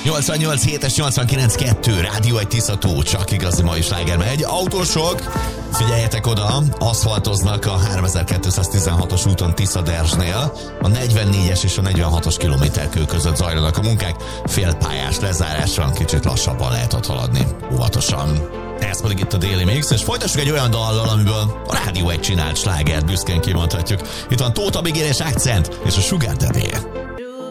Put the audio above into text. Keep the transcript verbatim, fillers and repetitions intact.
nyolcvannyolc hétes nyolcvankilenc kettő Rádió egy Tiszató, csak igazi mai sláger megy. Autósok, figyeljetek oda, aszfaltoznak a háromezer-kétszáztizenhatos úton Tiszaderzsnél. A negyvennégyes és a negyvenhatos kilométerkő között zajlanak a munkák. Félpályás lezárás van, kicsit lassabban lehet ott haladni. Óvatosan. Ez pedig itt a Daily Mix, és folytassuk egy olyan dallal, amiből a Rádió egy csinált slágert büszkén kimondhatjuk. Itt van Tóth Abigail és Akcent, és a Sugar Daddy.